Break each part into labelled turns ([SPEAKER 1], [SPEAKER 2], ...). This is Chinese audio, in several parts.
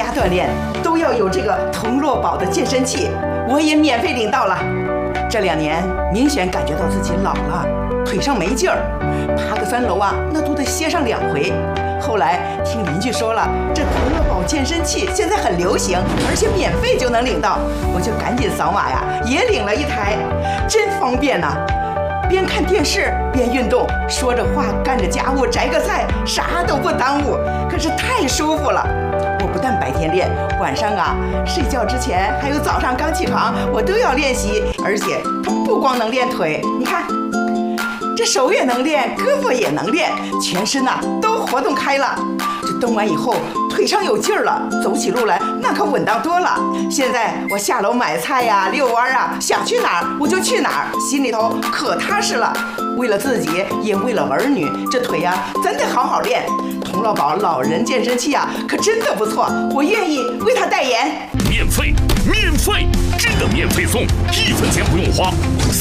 [SPEAKER 1] 家锻炼都要有这个同乐宝的健身器，我也免费领到了。这2年明显感觉到自己老了，腿上没劲儿，爬个3楼啊，那都得歇上2回。后来听邻居说了，这同乐宝健身器现在很流行，而且免费就能领到，我就赶紧扫码呀，也领了1台，真方便呐！边看电视边运动，说着话干着家务，摘个菜，啥都不耽误，可是太舒服了。我不但白天练，晚上啊睡觉之前还有早上刚起床，我都要练习。而且它不光能练腿，你看这手也能练，胳膊也能练，全身呐都活动开了。这动完以后腿上有劲儿了，走起路来那可稳当多了。现在我下楼买菜呀、遛弯啊，想去哪儿我就去哪儿，心里头可踏实了。为了自己，也为了儿女，这腿呀咱得好好练。同乐宝老人健身器啊，可真的不错，我愿意为他代言。
[SPEAKER 2] 免费，真的免费送，1分钱不用花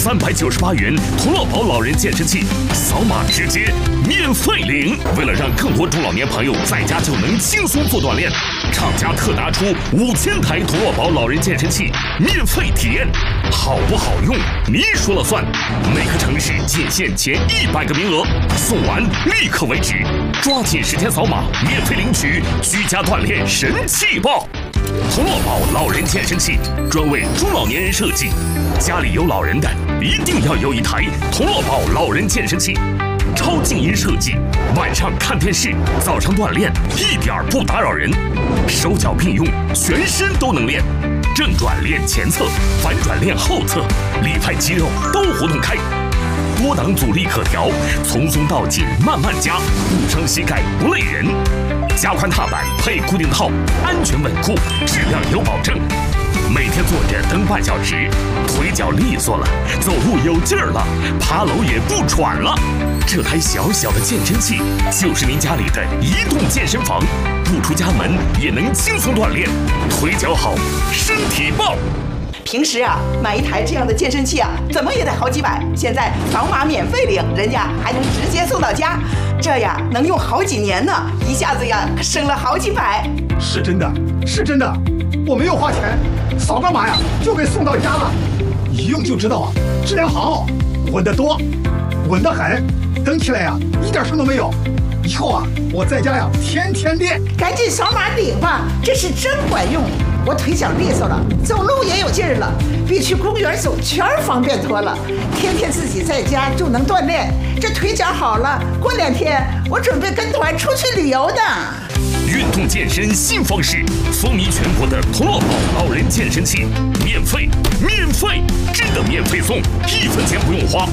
[SPEAKER 2] ，398元同乐宝老人健身器，扫码直接免费领。为了让更多中老年朋友在家就能轻松做锻炼，厂家特拿出5000台同乐宝老人健身器免费体验，好不好用你说了算。每个城市仅限前100个名额，送完立刻为止，抓紧时间扫码免费领取居家锻炼神器报。同乐宝老人健身器专为中老年人设计，家里有老人的一定要有1台同乐宝老人健身器，超静音设计，晚上看电视，早上锻炼一点不打扰人，手脚并用，全身都能练，正转练前侧，反转练后侧，里外肌肉都活动开。多档阻力可调，从松到紧慢慢加，不伤膝盖不累人。加宽踏板配固定套，安全稳固，质量有保证。每天坐着蹬半小时，腿脚利索了，走路有劲儿了，爬楼也不喘了。这台小小的健身器就是您家里的移动健身房，不出家门也能轻松锻炼，腿脚好，身体棒。
[SPEAKER 1] 平时啊，买1台这样的健身器啊，怎么也得好几百。现在扫码免费领，人家还能直接送到家，这呀能用好几年呢，一下子呀省了好几百。
[SPEAKER 3] 是真的，我没有花钱，扫个码呀就给送到家了。一用就知道啊，质量好，稳得多，稳得很，蹬起来呀一点声都没有。以后啊，我在家呀天天练。
[SPEAKER 4] 赶紧扫码领吧，这是真管用。我腿脚利索了，走路也有劲儿了，比去公园走圈方便多了。天天自己在家就能锻炼，这腿脚好了，过2天我准备跟团出去旅游呢。
[SPEAKER 2] 运动健身新方式，风靡全国的同乐宝老人健身器，免费，真的免费送，1分钱不用花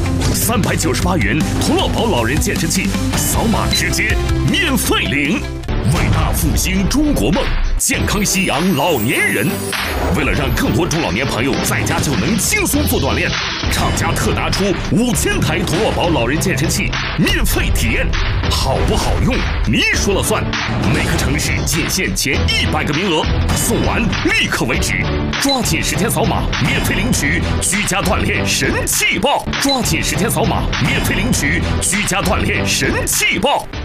[SPEAKER 2] ，398元同乐宝老人健身器，扫码直接免费领。伟大复兴中国梦，健康夕阳老年人。为了让更多中老年朋友在家就能轻松做锻炼，厂家特拿出5000台同乐宝老人健身器免费体验，好不好用你说了算。每个城市仅限前100个名额，送完立刻为止，抓紧时间扫码免费领取居家锻炼神器报。抓紧时间扫码免费领取居家锻炼神器报。